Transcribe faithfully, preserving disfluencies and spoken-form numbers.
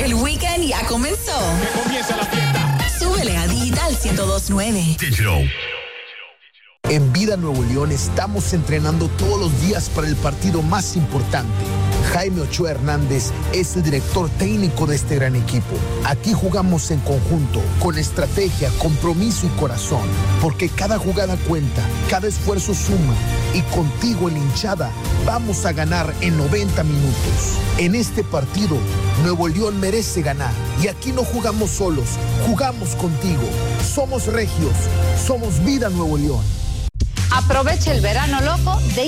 El weekend ya comenzó. Que comience la fiesta. Súbele a Digital ciento dos punto nueve. Digital. En Vida Nuevo León estamos entrenando todos los días para el partido más importante. Jaime Ochoa Hernández es el director técnico de este gran equipo. Aquí jugamos en conjunto, con estrategia, compromiso y corazón, porque cada jugada cuenta, cada esfuerzo suma, y contigo en la hinchada vamos a ganar en noventa minutos. En este partido, Nuevo León merece ganar, y aquí no jugamos solos, jugamos contigo. Somos regios, somos Vida Nuevo León. Aprovecha el verano loco de